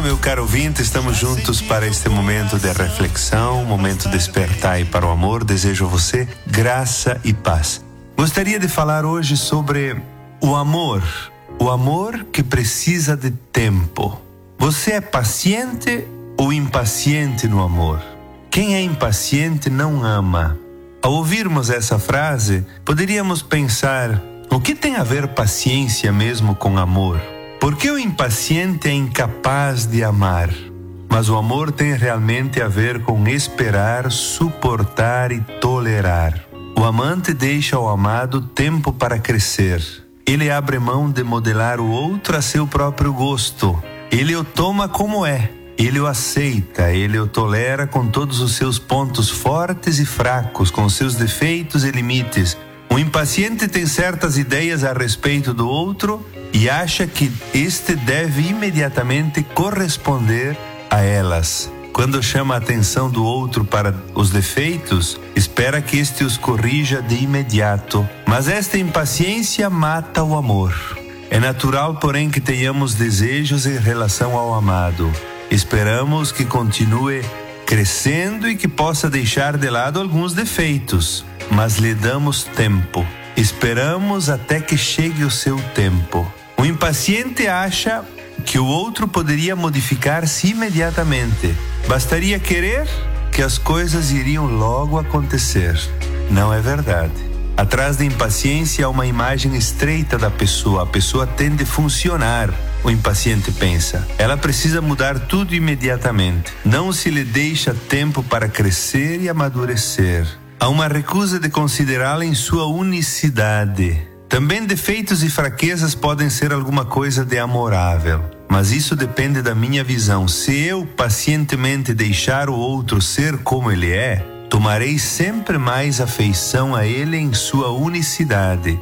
meu caro ouvinte, estamos juntos para este momento de reflexão, momento de despertar e para o amor. Desejo a você graça e paz. Gostaria de falar hoje sobre o amor que precisa de tempo. Você é paciente ou impaciente no amor? Quem é impaciente não ama. Ao ouvirmos essa frase, poderíamos pensar: o que tem a ver paciência mesmo com amor? Por que o impaciente é incapaz de amar? Mas o amor tem realmente a ver com esperar, suportar e tolerar. O amante deixa ao amado tempo para crescer. Ele abre mão de modelar o outro a seu próprio gosto. Ele o toma como é. Ele o aceita, ele o tolera com todos os seus pontos fortes e fracos, com seus defeitos e limites. O impaciente tem certas ideias a respeito do outro e acha que este deve imediatamente corresponder a elas. Quando chama a atenção do outro para os defeitos, espera que este os corrija de imediato. Mas esta impaciência mata o amor. É natural, porém, que tenhamos desejos em relação ao amado. Esperamos que continue crescendo e que possa deixar de lado alguns defeitos, mas lhe damos tempo. Esperamos até que chegue o seu tempo. O impaciente acha que o outro poderia modificar-se imediatamente. Bastaria querer que as coisas iriam logo acontecer. Não é verdade. Atrás da impaciência há uma imagem estreita da pessoa. A pessoa tende a funcionar. O impaciente pensa: ela precisa mudar tudo imediatamente. Não se lhe deixa tempo para crescer e amadurecer. Há uma recusa de considerá-la em sua unicidade. Também defeitos e fraquezas podem ser alguma coisa de amorável. Mas isso depende da minha visão. Se eu pacientemente deixar o outro ser como ele é, tomarei sempre mais afeição a ele em sua unicidade.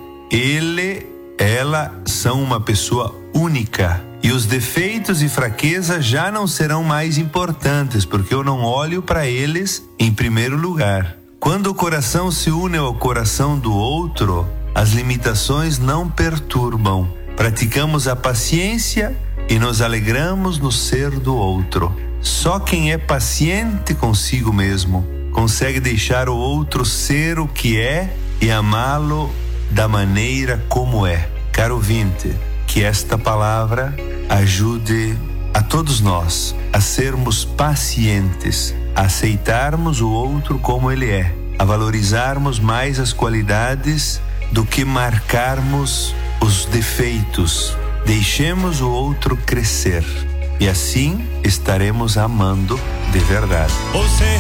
Ela são uma pessoa única. E os defeitos e fraquezas já não serão mais importantes, porque eu não olho para eles em primeiro lugar. Quando o coração se une ao coração do outro, as limitações não perturbam. Praticamos a paciência e nos alegramos no ser do outro. Só quem é paciente consigo mesmo consegue deixar o outro ser o que é e amá-lo da maneira como é. Caro ouvinte, que esta palavra ajude a todos nós a sermos pacientes, a aceitarmos o outro como ele é, a valorizarmos mais as qualidades do que marcarmos os defeitos. Deixemos o outro crescer e assim estaremos amando de verdade. Você